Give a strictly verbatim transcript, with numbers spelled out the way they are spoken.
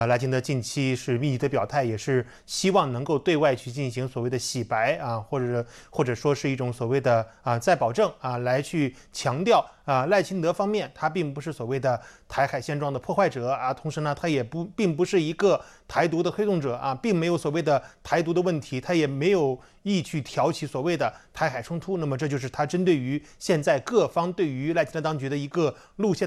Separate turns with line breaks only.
啊，赖清德近期是密集的表态，也是希望能够对外去进行所谓的洗白啊，或者或者说是一种所谓的啊再保证啊，来去强调啊赖清德方面他并不是所谓的台海现状的破坏者啊，同时呢他也不并不是一个台独的推动者啊，并没有所谓的台独的问题，他也没有意去挑起所谓的台海冲突。那么这就是他针对于现在各方对于赖清德当局的一个路线。